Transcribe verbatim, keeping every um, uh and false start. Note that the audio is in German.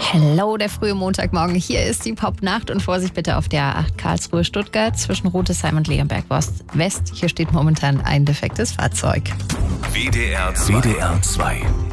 Hello, der frühe Montagmorgen. Hier ist die Popnacht und Vorsicht bitte auf der A acht Karlsruhe-Stuttgart zwischen Rotesheim und Leonberg West. Hier steht momentan ein defektes Fahrzeug. W D R zwei.